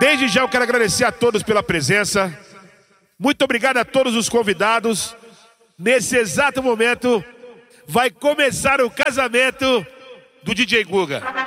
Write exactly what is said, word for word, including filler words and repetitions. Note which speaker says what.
Speaker 1: Desde já eu quero agradecer a todos pela presença. Muito obrigado a todos os convidados. Nesse exato momento vai começar o casamento do D J Guga.